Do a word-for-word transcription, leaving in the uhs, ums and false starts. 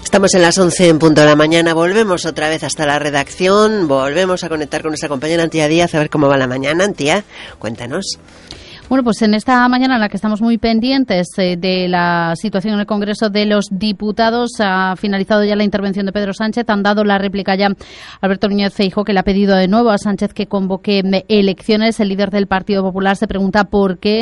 Estamos en las once en punto de la mañana, volvemos otra vez hasta la redacción, volvemos a conectar con nuestra compañera Antía Díaz a ver cómo va la mañana. Antía, cuéntanos. Bueno, pues en esta mañana en la que estamos muy pendientes eh, de la situación en el Congreso de los Diputados, ha finalizado ya la intervención de Pedro Sánchez, han dado la réplica ya Alberto Núñez Feijóo, que le ha pedido de nuevo a Sánchez que convoque elecciones. El líder del Partido Popular se pregunta por qué